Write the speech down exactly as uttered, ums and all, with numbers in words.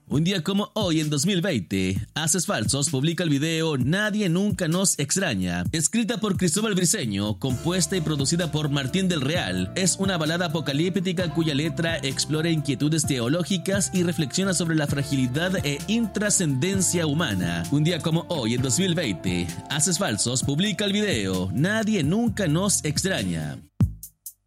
Un día como hoy en dos mil veinte, Haces Falsos publica el video Nadie Nunca Nos Extraña. Escrita por Cristóbal Briceño, compuesta y producida por Martín del Real, es una balada apocalíptica cuya letra explora inquietudes teológicas y reflexiona sobre la fragilidad e intrascendencia humana. Un día como hoy en dos mil veinte, Haces Falsos publica el video Nadie Nunca Nos Extraña.